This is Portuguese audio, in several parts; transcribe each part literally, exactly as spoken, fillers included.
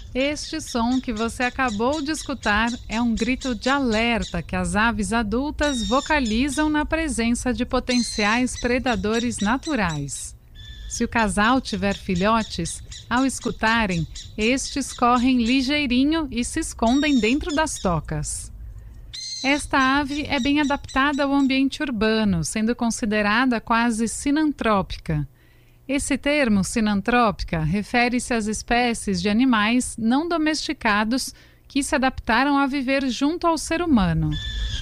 Este som que você acabou de escutar é um grito de alerta que as aves adultas vocalizam na presença de potenciais predadores naturais. Se o casal tiver filhotes, ao escutarem, estes correm ligeirinho e se escondem dentro das tocas. Esta ave é bem adaptada ao ambiente urbano, sendo considerada quase sinantrópica. Esse termo, sinantrópica, refere-se às espécies de animais não domesticados que se adaptaram a viver junto ao ser humano.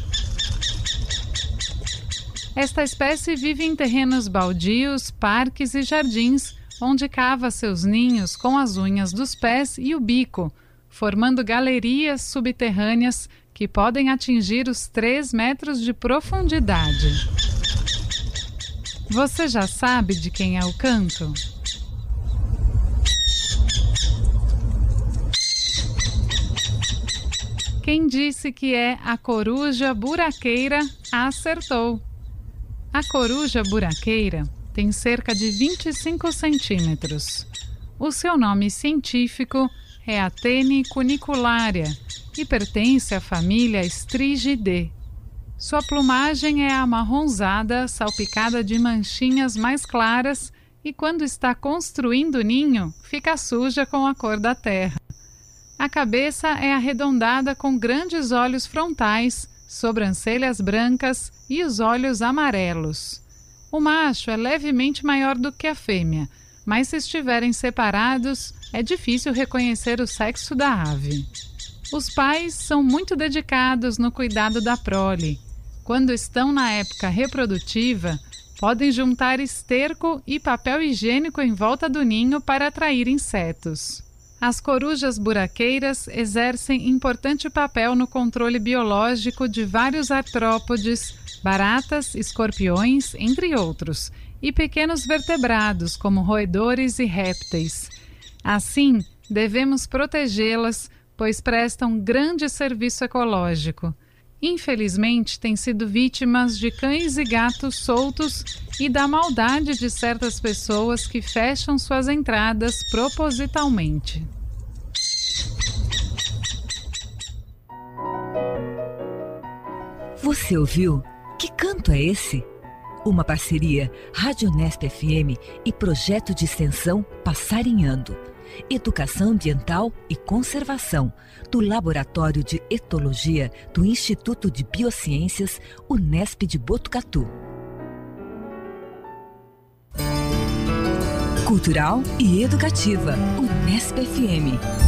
Esta espécie vive em terrenos baldios, parques e jardins, onde cava seus ninhos com as unhas dos pés e o bico, formando galerias subterrâneas que podem atingir os três metros de profundidade. Você já sabe de quem é o canto? Quem disse que é a coruja buraqueira acertou. A coruja buraqueira tem cerca de vinte e cinco centímetros. O seu nome científico é Athene cunicularia e pertence à família Strigidae. Sua plumagem é amarronzada, salpicada de manchinhas mais claras e, quando está construindo o ninho, fica suja com a cor da terra. A cabeça é arredondada com grandes olhos frontais, sobrancelhas brancas e os olhos amarelos. O macho é levemente maior do que a fêmea, mas se estiverem separados, é difícil reconhecer o sexo da ave. Os pais são muito dedicados no cuidado da prole. Quando estão na época reprodutiva, podem juntar esterco e papel higiênico em volta do ninho para atrair insetos. As corujas buraqueiras exercem importante papel no controle biológico de vários artrópodes, baratas, escorpiões, entre outros, e pequenos vertebrados como roedores e répteis. Assim, devemos protegê-las, pois prestam grande serviço ecológico. Infelizmente, têm sido vítimas de cães e gatos soltos e da maldade de certas pessoas que fecham suas entradas propositalmente. Você ouviu? Que canto é esse? Uma parceria Rádio Unesp F M e projeto de extensão Passarinhando. Educação Ambiental e Conservação, do Laboratório de Etologia do Instituto de Biociências Unesp de Botucatu. Cultural e educativa, Unesp F M.